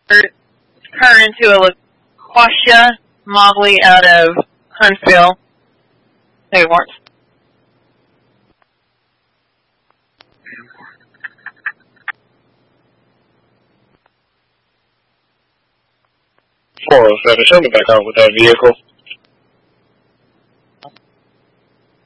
her into a LaQuasha Mobley out of Huntsville. They weren't. Show me back out with that vehicle.